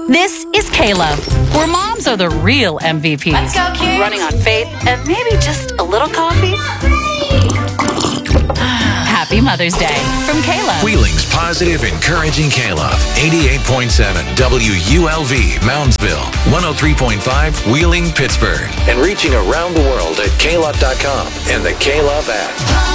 This is Kayla, where moms are the real MVPs. Let's go, kids. Running on faith and maybe just a little coffee. Happy Mother's Day from Kayla. Wheeling's positive, encouraging K-Love. 88.7 WULV, Moundsville. 103.5 Wheeling, Pittsburgh. And reaching around the world at klove.com and the K-Love app.